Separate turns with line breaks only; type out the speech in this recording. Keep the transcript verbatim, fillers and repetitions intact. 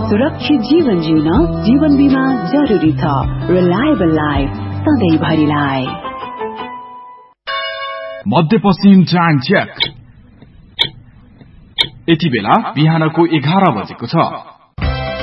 सुरक्षित जीवन जिउन जीवन बीमा जरुरी छ। Reliable life सधैँभरिलाई।
मध्यपश्चिम टाइम चेक। यति बेला बिहानको एघार बजेको छ।